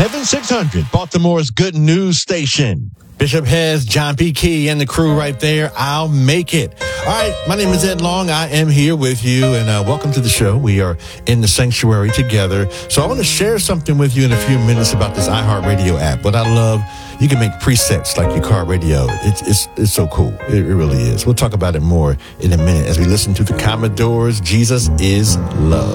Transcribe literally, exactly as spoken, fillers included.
Heaven six hundred, Baltimore's good news station. Bishop Hez, John P. Key, and the crew right there. I'll make it. All right, my name is Ed Long. I am here with you, and uh, welcome to the show. We are in the sanctuary together. So I want to share something with you in a few minutes about this iHeartRadio app. What I love, you can make presets like your car radio. It's it's it's so cool. It, it really is. We'll talk about it more in a minute as we listen to the Commodores. Jesus is Love.